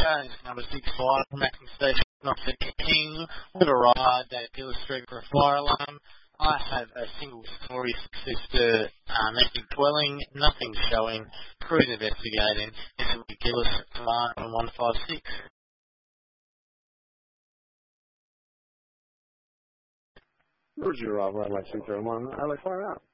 It's number 6 fire from Acting Station, Knoxford King, with a ride at Gillis Street for a fire alarm. I have a single story sister ethnic dwelling, nothing showing, crews investigating. This will be Gillis Command on 156. Roger, Rob, I'd like to turn one. I'd like fire out.